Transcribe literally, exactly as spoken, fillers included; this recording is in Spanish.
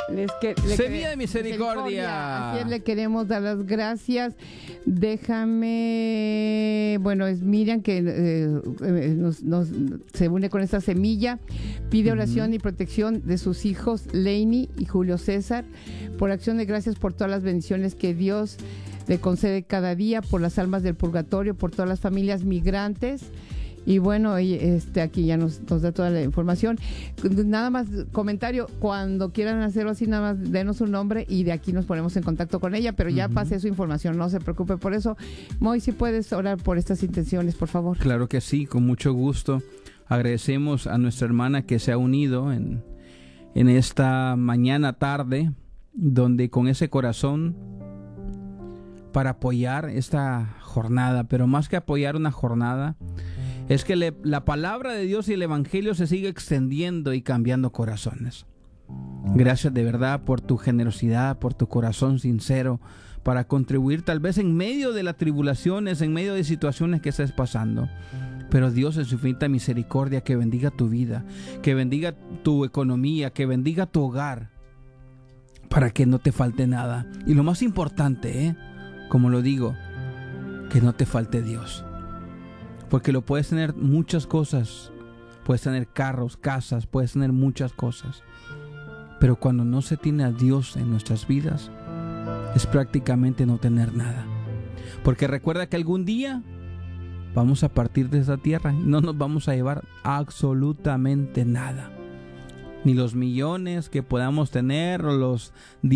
Les que, le Semilla de misericordia. Así es, le queremos dar las gracias. Déjame, bueno, es Miriam que eh, nos, nos, se une con esta semilla. Pide oración uh-huh. y protección de sus hijos Leini y Julio César. Por acción de gracias por todas las bendiciones que Dios le concede cada día, por las almas del purgatorio, por todas las familias migrantes. Y bueno, este aquí ya nos, nos da toda la información. Nada más comentario, cuando quieran hacerlo así, nada más denos un nombre y de aquí nos ponemos en contacto con ella, pero ya uh-huh. pasé su información, no se preocupe por eso. Moy, si puedes orar por estas intenciones, por favor. Claro que sí, con mucho gusto. Agradecemos a nuestra hermana que se ha unido en, en esta mañana tarde, donde con ese corazón para apoyar esta jornada, pero más que apoyar una jornada, es que le, la palabra de Dios y el Evangelio se sigue extendiendo y cambiando corazones. Gracias de verdad por tu generosidad, por tu corazón sincero, para contribuir tal vez en medio de las tribulaciones, en medio de situaciones que estés pasando. Pero Dios en su infinita misericordia que bendiga tu vida, que bendiga tu economía, que bendiga tu hogar, para que no te falte nada. Y lo más importante, ¿eh? como lo digo, que no te falte Dios. Porque lo puedes tener muchas cosas, puedes tener carros, casas, puedes tener muchas cosas, pero cuando no se tiene a Dios en nuestras vidas, es prácticamente no tener nada. Porque recuerda que algún día vamos a partir de esta tierra y no nos vamos a llevar absolutamente nada. Ni los millones que podamos tener o los